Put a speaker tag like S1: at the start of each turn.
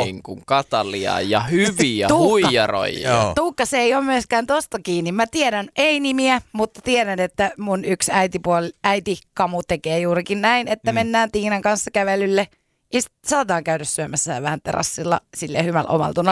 S1: niin kuin Katalia ja hyviä huijaroijia.
S2: Tuukka, se ei ole myöskään tosta kiinni. Mä tiedän, ei nimiä, mutta tiedän, että mun yksi äiti Kamu tekee juurikin näin, että mennään Tiinan kanssa kävelylle. Ja saataan käydä syömässä vähän terassilla silleen hyvällä omaltuna.